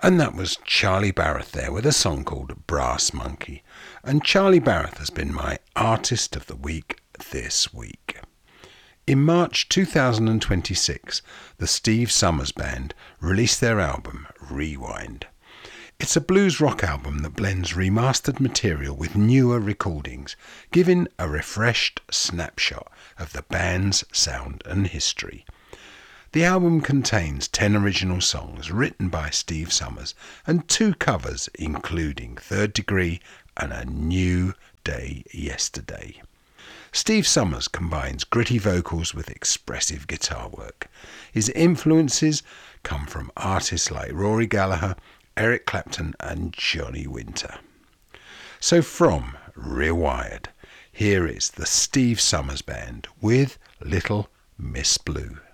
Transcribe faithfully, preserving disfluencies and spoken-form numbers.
And that was Charlie Barrett there with a song called Brass Monkey. And Charlie Barrett has been my Artist of the Week this week. In March two thousand twenty-six, the Steve Summers Band released their album Rewind. It's a blues rock album that blends remastered material with newer recordings, giving a refreshed snapshot of the band's sound and history. The album contains ten original songs written by Steve Summers and two covers including Third Degree and A New Day Yesterday. Steve Summers combines gritty vocals with expressive guitar work. His influences come from artists like Rory Gallagher, Eric Clapton and Johnny Winter. So from Rewired, here is the Steve Summers Band with Little Miss Blue.